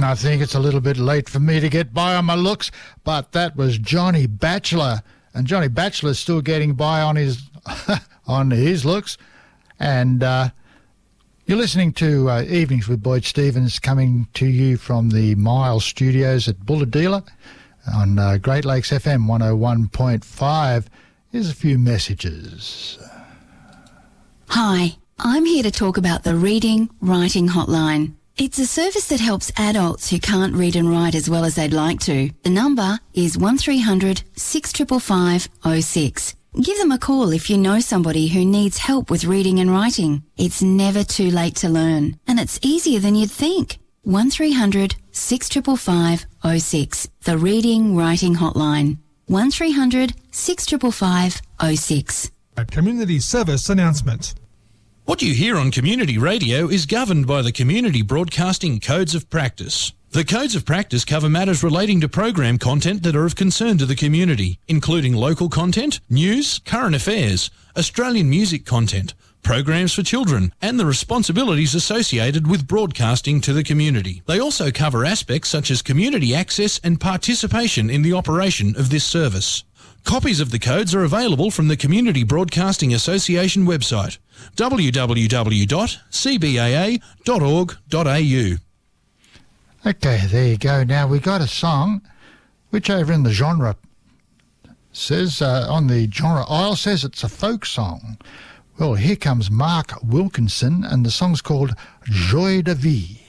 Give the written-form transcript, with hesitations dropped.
I think it's a little bit late for me to get by on my looks, but that was Johnny Batchelor. And Johnny Batchelor's still getting by on his on his looks. And you're listening to Evenings with Boyd Stevens, coming to you from the Miles Studios at Bulahdelah on Great Lakes FM 101.5. Here's a few messages. Hi, I'm here to talk about the Reading Writing Hotline. It's a service that helps adults who can't read and write as well as they'd like to. The number is 1300 655 06. Give them a call if you know somebody who needs help with reading and writing. It's never too late to learn, and it's easier than you'd think. 1300 655 06. The Reading Writing Hotline. 1300 655 06. A community service announcement. What you hear on community radio is governed by the Community Broadcasting Codes of Practice. The Codes of Practice cover matters relating to program content that are of concern to the community, including local content, news, current affairs, Australian music content, programs for children, and the responsibilities associated with broadcasting to the community. They also cover aspects such as community access and participation in the operation of this service. Copies of the codes are available from the Community Broadcasting Association website, www.cba.org.au. Okay, there you go. Now, we got a song which over in the genre says, on the genre aisle says it's a folk song. Well, here comes Mark Wilkinson, and the song's called Joie de Vie.